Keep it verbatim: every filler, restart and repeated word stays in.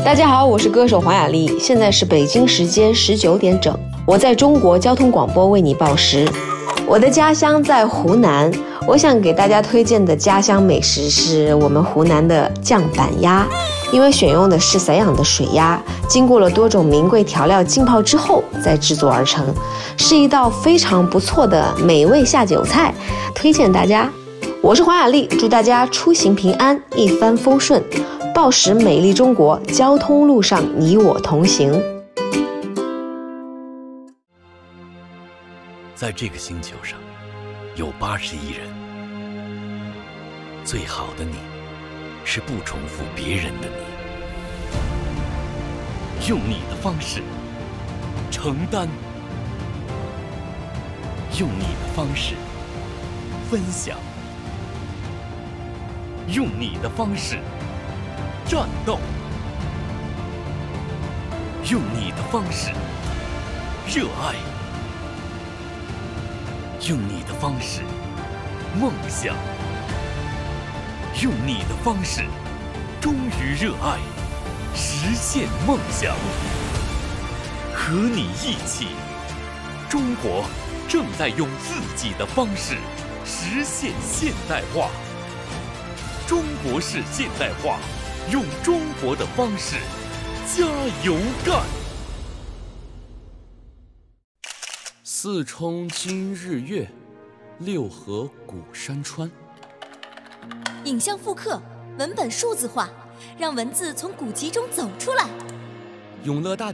大家好，我是歌手黄雅莉，现在是北京时间十九点整，我在中国交通广播为你报时。我的家乡在湖南，我想给大家推荐的家乡美食是我们湖南的酱板鸭，因为选用的是散养的水鸭，经过了多种名贵调料浸泡之后再制作而成，是一道非常不错的美味下酒菜，推荐大家。我是黄雅莉，祝大家出行平安，一帆风顺，报时美丽中国，交通路上你我同行。 在这个星球上，有八十亿人。最好的你，是不重复别人的你，用你的方式承担，用你的方式分享，用你的方式战斗，用你的方式热爱，用你的方式梦想，用你的方式忠于热爱，实现梦想。和你一起，中国正在用自己的方式实现现代化。中国式现代化，用中国的方式加油干！四冲今日月，六合古山川。 影像复刻，文本数字化，让文字从古籍中走出来。 永乐大